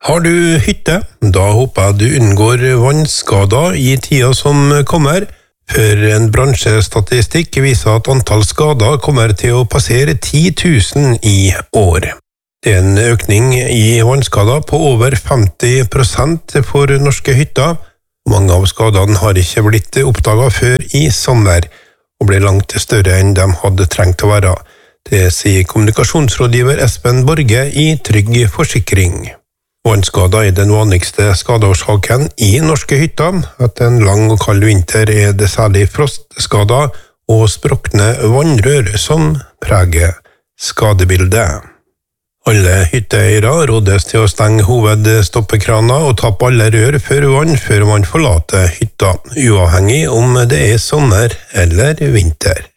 Har du hytte? Da håper jeg du unngår vannskader i tida som kommer, for en bransjestatistikk viser at antall skader kommer til å passere 10 000 i år. Det er en økning i vannskader på over 50% for norske hytter. Mange av skadene har ikke blitt oppdaget før i sommer, og ble langt større enn de hadde trengt å være. Det sier kommunikasjonsrådgiver Espen Borge i Trygg Forsikring. Vannskader er den vanligste skadeårsaken i norske hytter. Etter en lang og kald vinter er det særlig frostskader og sprukne vannrør som preger skadebildet. Alle hytteeiere rådes til å stenge hovedstoppekraner og tappe alle rør før man forlater hytta, uavhengig om det er sommer eller vinter.